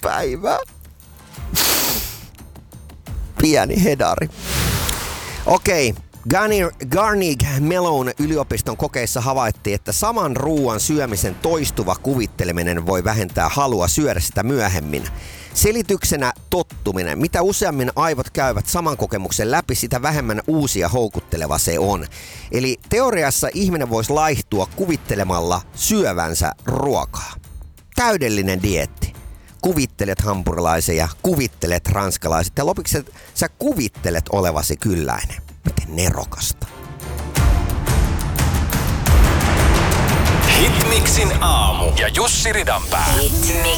päivää. Pieni hedari. Okei. Carnegie Mellon yliopiston kokeissa havaittiin, että saman ruoan syömisen toistuva kuvitteleminen voi vähentää halua syödä sitä myöhemmin. Selityksenä tottuminen. Mitä useammin aivot käyvät saman kokemuksen läpi, sitä vähemmän uusia houkutteleva se on. Eli teoriassa ihminen voisi laihtua kuvittelemalla syövänsä ruokaa. Täydellinen dieetti. Kuvittelet hampurilaisen ja kuvittelet ranskalaiset ja lopuksi sä kuvittelet olevasi kylläinen. Miten nerokasta. Hitmixin aamu ja Jussi Ridanpää. Hitmix.